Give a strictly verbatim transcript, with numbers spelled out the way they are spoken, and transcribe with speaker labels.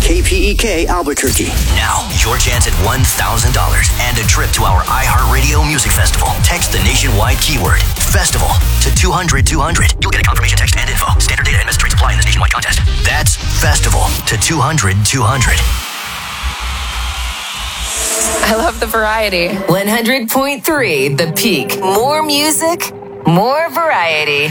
Speaker 1: K P E K Albuquerque.
Speaker 2: Now, your chance at one thousand dollars and a trip to our iHeartRadio Music Festival. Text the nationwide keyword, festival, to two hundred two hundred. You'll get a confirmation text and info. Standard data and message rates apply in this nationwide contest. That's festival to two hundred two hundred.
Speaker 3: I love the variety.
Speaker 4: one hundred point three The Peak. More music, more variety.